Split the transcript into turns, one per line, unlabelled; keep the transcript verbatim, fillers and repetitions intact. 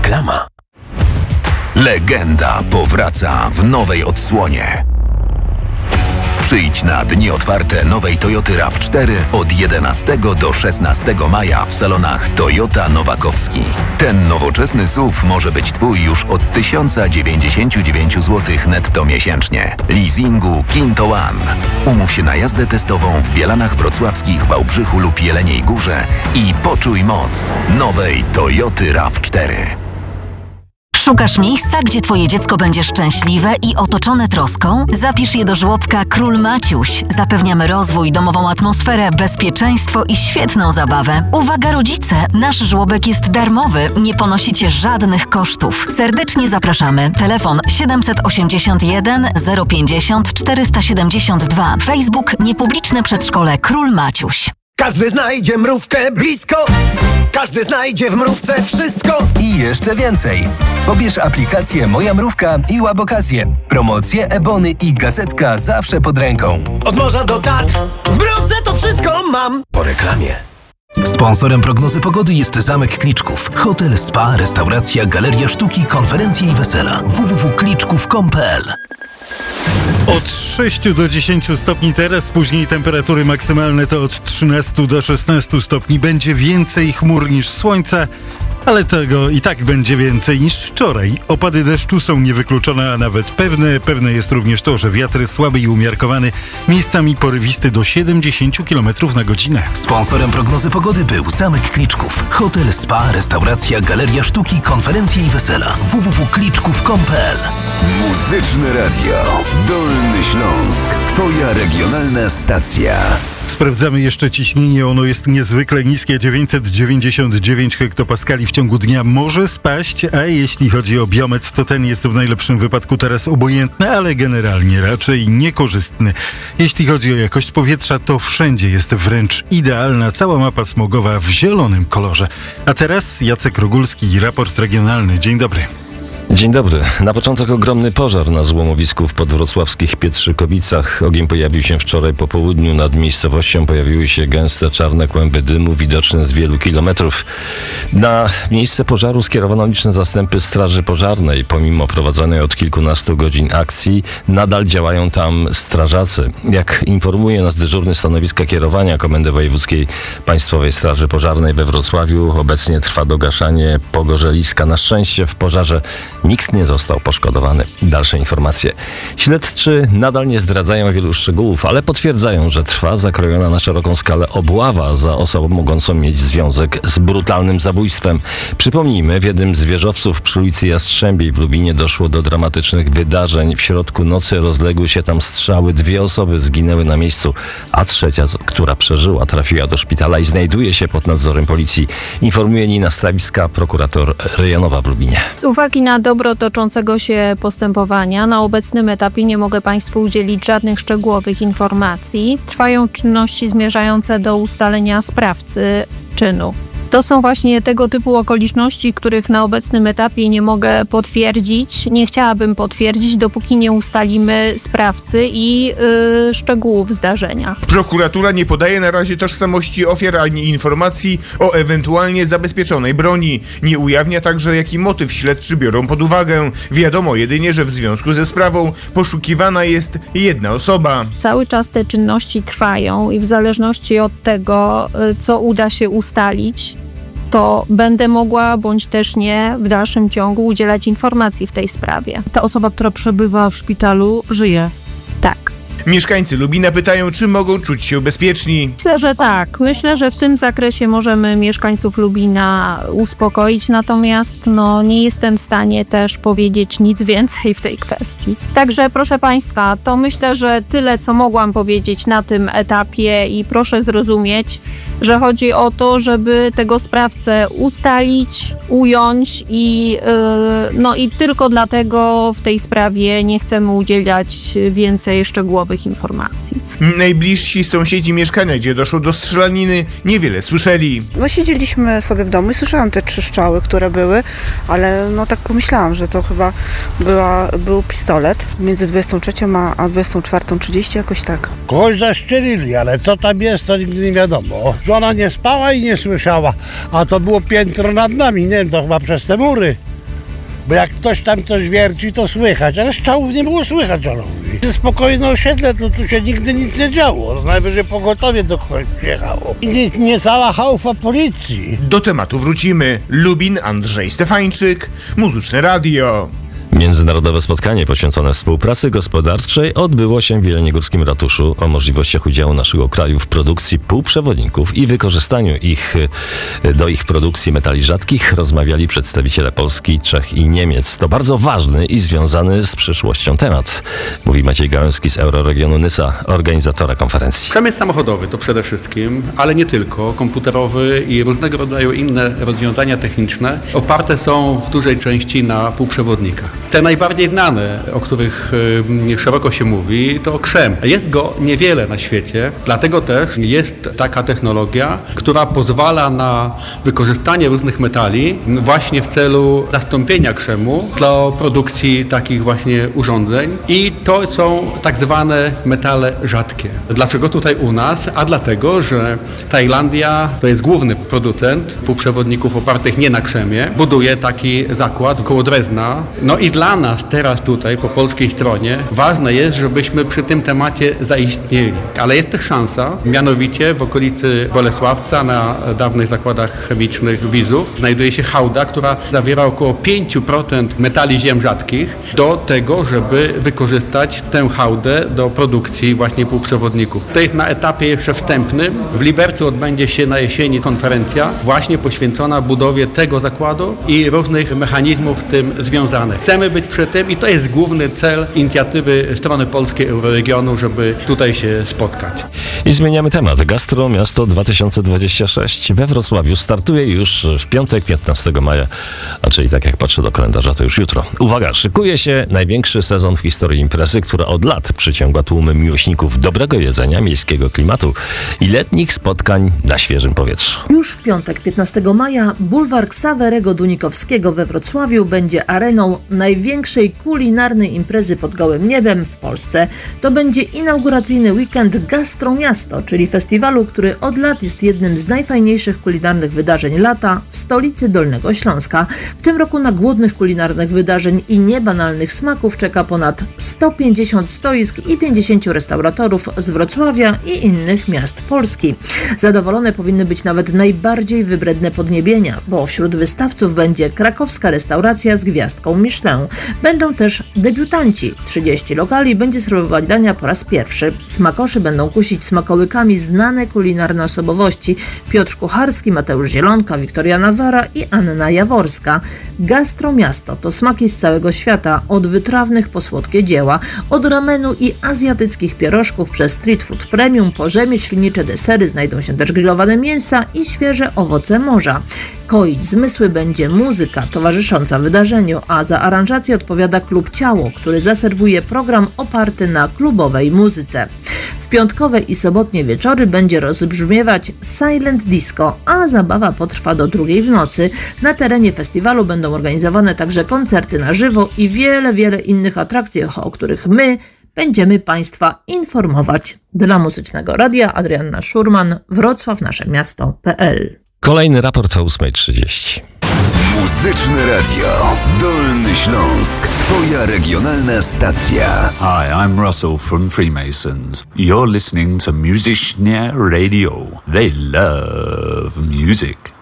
Reklama.
Legenda powraca w nowej odsłonie. Przyjdź na dni otwarte nowej Toyoty raw cztery od jedenastego do szesnastego maja w salonach Toyota Nowakowski. Ten nowoczesny S U V może być Twój już od tysiąc dziewięćdziesiąt dziewięć złotych netto miesięcznie. Leasingu Kinto One. Umów się na jazdę testową w Bielanach Wrocławskich, Wałbrzychu lub Jeleniej Górze i poczuj moc nowej Toyoty raw cztery.
Szukasz miejsca, gdzie Twoje dziecko będzie szczęśliwe i otoczone troską? Zapisz je do żłobka Król Maciuś. Zapewniamy rozwój, domową atmosferę, bezpieczeństwo i świetną zabawę. Uwaga rodzice! Nasz żłobek jest darmowy, nie ponosicie żadnych kosztów. Serdecznie zapraszamy. Telefon siedem osiem jeden zero pięćdziesiąt czterysta siedemdziesiąt dwa. Facebook Niepubliczne Przedszkole Król Maciuś.
Każdy znajdzie mrówkę blisko, każdy znajdzie w mrówce wszystko.
I jeszcze więcej. Pobierz aplikację Moja Mrówka i łap okazję. Promocje, e-bony i gazetka zawsze pod ręką.
Od morza do Tatr, w mrówce to wszystko mam.
Po reklamie.
Sponsorem prognozy pogody jest Zamek Kliczków. Hotel, spa, restauracja, galeria sztuki, konferencje i wesela. w w w kropka kliczków kropka com kropka p l.
Od sześciu do dziesięciu stopni teraz, później temperatury maksymalne to od trzynastu do szesnastu stopni. Będzie więcej chmur niż słońca, ale tego i tak będzie więcej niż wczoraj. Opady deszczu są niewykluczone, a nawet pewne. Pewne jest również to, że wiatr słaby i umiarkowany, miejscami porywisty do siedemdziesiąt kilometrów na godzinę.
Sponsorem prognozy pogody był Zamek Kliczków. Hotel, spa, restauracja, galeria sztuki, konferencje i wesela. w w w kropka kliczków kropka com kropka p l.
Muzyczne Radio Dolny Śląsk. Twoja regionalna stacja.
Sprawdzamy jeszcze ciśnienie. Ono jest niezwykle niskie. dziewięćset dziewięćdziesiąt dziewięć hektopaskali w ciągu dnia może spaść, a jeśli chodzi o biometr, to ten jest w najlepszym wypadku teraz obojętny, ale generalnie raczej niekorzystny. Jeśli chodzi o jakość powietrza, to wszędzie jest wręcz idealna. Cała mapa smogowa w zielonym kolorze. A teraz Jacek Rogulski, raport regionalny. Dzień dobry.
Dzień dobry. Na początek ogromny pożar na złomowisku w podwrocławskich Pietrzykowicach. Ogień pojawił się wczoraj po południu. Nad miejscowością pojawiły się gęste czarne kłęby dymu, widoczne z wielu kilometrów. Na miejsce pożaru skierowano liczne zastępy straży pożarnej. Pomimo prowadzonej od kilkunastu godzin akcji, nadal działają tam strażacy. Jak informuje nas dyżurny stanowiska kierowania Komendy Wojewódzkiej Państwowej Straży Pożarnej we Wrocławiu, obecnie trwa dogaszanie pogorzeliska. Na szczęście w pożarze nikt nie został poszkodowany. Dalsze informacje. Śledczy nadal nie zdradzają wielu szczegółów, ale potwierdzają, że trwa zakrojona na szeroką skalę obława za osobą mogącą mieć związek z brutalnym zabójstwem. Przypomnijmy, w jednym z wieżowców przy ulicy Jastrzębiej w Lubinie doszło do dramatycznych wydarzeń. W środku nocy rozległy się tam strzały. Dwie osoby zginęły na miejscu, a trzecia, która przeżyła, trafiła do szpitala i znajduje się pod nadzorem policji. Informuje Nina Stawicka, prokurator rejonowa w Lubinie.
Z uwagi na dobro toczącego się postępowania na obecnym etapie nie mogę Państwu udzielić żadnych szczegółowych informacji. Trwają czynności zmierzające do ustalenia sprawcy czynu. To są właśnie tego typu okoliczności, których na obecnym etapie nie mogę potwierdzić. Nie chciałabym potwierdzić, dopóki nie ustalimy sprawcy i yy, szczegółów zdarzenia.
Prokuratura nie podaje na razie tożsamości ofiar ani informacji o ewentualnie zabezpieczonej broni. Nie ujawnia także, jaki motyw śledczy biorą pod uwagę. Wiadomo jedynie, że w związku ze sprawą poszukiwana jest jedna osoba.
Cały czas te czynności trwają i w zależności od tego, yy, co uda się ustalić, to będę mogła, bądź też nie, w dalszym ciągu udzielać informacji w tej sprawie.
Ta osoba, która przebywa w szpitalu, żyje?
Tak.
Mieszkańcy Lubina pytają, czy mogą czuć się bezpieczni.
Myślę, że tak. Myślę, że w tym zakresie możemy mieszkańców Lubina uspokoić, natomiast no, nie jestem w stanie też powiedzieć nic więcej w tej kwestii. Także proszę Państwa, to myślę, że tyle, co mogłam powiedzieć na tym etapie i proszę zrozumieć, że chodzi o to, żeby tego sprawcę ustalić, ująć i, yy, no, i tylko dlatego w tej sprawie nie chcemy udzielać więcej szczegółowych informacji.
Najbliżsi sąsiedzi mieszkania, gdzie doszło do strzelaniny, niewiele słyszeli.
No siedzieliśmy sobie w domu i słyszałam te trzy strzały, które były, ale no tak pomyślałam, że to chyba była, był pistolet między dwudziestą trzecią a dwudziestą czwartą trzydzieści, jakoś tak.
Kogoś zastrzelili, ale co tam jest, to nigdy nie wiadomo. Żona nie spała i nie słyszała, a to było piętro nad nami, nie wiem, to chyba przez te mury. Bo jak ktoś tam coś wierci, to słychać, ale strzałów nie było słychać, on mówi. Spokojne osiedle, to tu się nigdy nic nie działo. Najwyżej pogotowie do kogoś przyjechało. I nie, nie cała chałfa policji.
Do tematu wrócimy. Lubin, Andrzej Stefańczyk, Muzyczne Radio.
Międzynarodowe spotkanie poświęcone współpracy gospodarczej odbyło się w Jeleniogórskim Ratuszu. O możliwościach udziału naszego kraju w produkcji półprzewodników i wykorzystaniu ich do ich produkcji metali rzadkich rozmawiali przedstawiciele Polski, Czech i Niemiec. To bardzo ważny i związany z przyszłością temat, mówi Maciej Gałęski z Euroregionu Nysa, organizatora konferencji.
Przemysł samochodowy to przede wszystkim, ale nie tylko, komputerowy i różnego rodzaju inne rozwiązania techniczne oparte są w dużej części na półprzewodnikach. Te najbardziej znane, o których y, szeroko się mówi, to krzem. Jest go niewiele na świecie, dlatego też jest taka technologia, która pozwala na wykorzystanie różnych metali właśnie w celu zastąpienia krzemu do produkcji takich właśnie urządzeń. I to są tak zwane metale rzadkie. Dlaczego tutaj u nas? A dlatego, że Tajlandia to jest główny producent półprzewodników opartych nie na krzemie. Buduje taki zakład koło Drezna. No i dla nas teraz tutaj po polskiej stronie ważne jest, żebyśmy przy tym temacie zaistnieli. Ale jest też szansa, mianowicie w okolicy Bolesławca na dawnych zakładach chemicznych Wizów znajduje się hałda, która zawiera około pięć procent metali ziem rzadkich do tego, żeby wykorzystać tę hałdę do produkcji właśnie półprzewodników. To jest na etapie jeszcze wstępnym. W Libercu odbędzie się na jesieni konferencja właśnie poświęcona budowie tego zakładu i różnych mechanizmów z tym związanych. Chcemy być przy tym i to jest główny cel inicjatywy strony polskiej Euroregionu, żeby tutaj się spotkać.
I zmieniamy temat. Gastro Miasto dwa tysiące dwadzieścia sześć we Wrocławiu startuje już w piątek, piętnastego maja, a czyli tak jak patrzę do kalendarza, to już jutro. Uwaga, szykuje się największy sezon w historii imprezy, która od lat przyciąga tłumy miłośników dobrego jedzenia, miejskiego klimatu i letnich spotkań na świeżym powietrzu.
Już w piątek, piętnastego maja, bulwar Ksawerego Dunikowskiego we Wrocławiu będzie areną największej kulinarnej imprezy pod gołym niebem w Polsce. To będzie inauguracyjny weekend Gastro Miasto, czyli festiwalu, który od lat jest jednym z najfajniejszych kulinarnych wydarzeń lata w stolicy Dolnego Śląska. W tym roku na głodnych kulinarnych wydarzeń i niebanalnych smaków czeka ponad sto pięćdziesiąt stoisk i pięćdziesięciu restauratorów z Wrocławia i innych miast Polski. Zadowolone powinny być nawet najbardziej wybredne podniebienia, bo wśród wystawców będzie krakowska restauracja z gwiazdką Michelin. Będą też debiutanci. trzydzieści lokali będzie serwować dania po raz pierwszy. Smakoszy będą kusić smakołykami znane kulinarne osobowości Piotr Kucharski, Mateusz Zielonka, Wiktoria Nawara i Anna Jaworska. Gastro Miasto to smaki z całego świata, od wytrawnych po słodkie dzieła, od ramenu i azjatyckich pierożków przez street food premium po rzemieślnicze desery znajdą się też grillowane mięsa i świeże owoce morza. Koić zmysły będzie muzyka towarzysząca wydarzeniu, a za aranżację odpowiada Klub Ciało, który zaserwuje program oparty na klubowej muzyce. W piątkowe i sobotnie wieczory będzie rozbrzmiewać Silent Disco, a zabawa potrwa do drugiej w nocy. Na terenie festiwalu będą organizowane także koncerty na żywo i wiele, wiele innych atrakcji, o których my będziemy Państwa informować. Dla Muzycznego Radia Adrianna Szurman, Wrocław, nasze miasto kropka pe el.
Kolejny raport o ósma trzydzieści.
Muzyczne Radio. Dolny Śląsk. Twoja regionalna stacja.
Hi, I'm Russell from Freemasons. You're listening to Muzyczne Radio. They love music.